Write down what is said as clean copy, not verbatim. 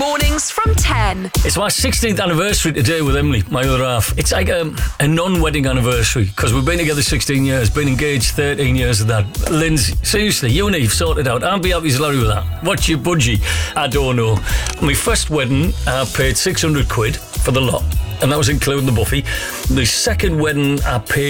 Mornings from 10. It's my 16th anniversary today with Emily, my other half. It's like a non-wedding anniversary because we've been together 16 years, been engaged 13 years of that. Lindsay, seriously, you and Eve sorted out. I'll be happy as Larry with that. What's your budgie? I don't know. My first wedding, I paid 600 quid for the lot, and that was including the buffet. The second wedding, I paid